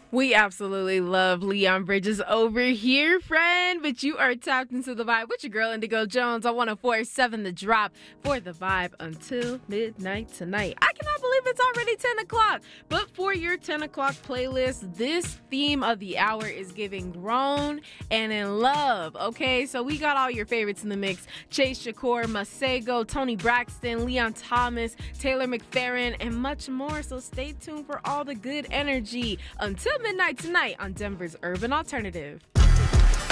We absolutely love Leon Bridges over here, friend. But you are tapped into the vibe with your girl Indigo Jones on 104.7 The Drop for the vibe until midnight tonight. I cannot believe it's already 10 o'clock. But for your 10 o'clock playlist, this theme of the hour is giving grown and in love. Okay, so we got all your favorites in the mix: Chase Shakur, Masego, Tony Braxton, Leon Thomas, Taylor McFerrin, and much more. So stay tuned for all the good energy until midnight tonight on Denver's Urban Alternative.